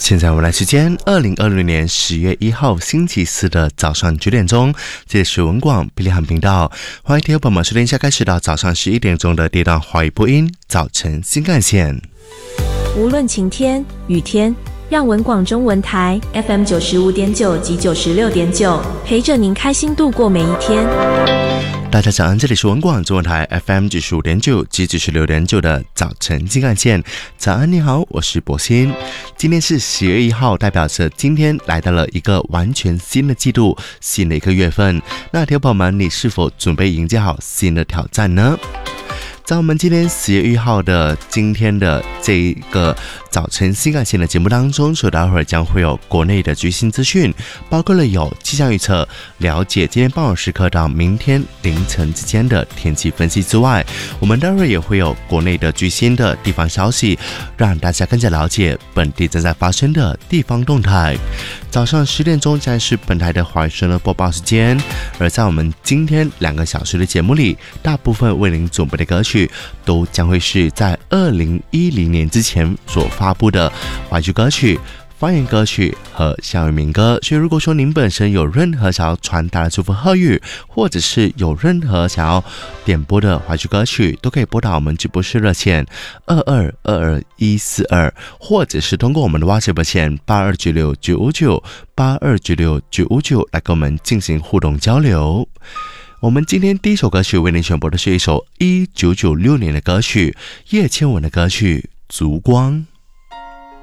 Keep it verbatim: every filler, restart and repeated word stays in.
现在我们来时间二零二六年十月一号星期四的早上九点钟，这里是文广比利汉频道，欢迎听众朋友们收听一下开始到早上十一点钟的第一档华语播音早晨新干线。 无论晴天雨天，让文广中文台 F M 九十五点九及九十六点九陪着您开心度过每一天。 大家早安，这里是文广中文台 F M 九十五点九及九十六点九的早晨新干线。早安你好，我是博鑫。今天是十月一号，代表着今天来到了一个完全新的季度，新的一个月份。那听众朋友们，你是否准备迎接好新的挑战呢？在我们今天十月一号的今天的这一个早晨新干线的节目当中，所待会儿将会有国内的最新资讯，包括了有气象预测，了解今天傍晚时刻到明天凌晨之间的天气分析之外，我们待会儿也会有国内的最新的地方消息，让大家更加了解本地正在发生的地方动态。早上十点钟将是本台的华语声的播报时间，而在我们今天两个小时的节目里，大部分为您准备的歌曲都将会是在二零一零年之前所发布的华语歌曲、方言歌曲和校园民歌。所以如果说您本身有任何想要传达的祝福贺语，或者是有任何想要点播的华语歌曲，都可以拨打我们直播室热线二二二二一四二，或者是通过我们的 WhatsApp 线八二九六九五九八二九六九五九来跟我们进行互动交流。我们今天第一首歌曲为您选播的是一首一九九六年的歌曲，叶倩文的歌曲《烛光》。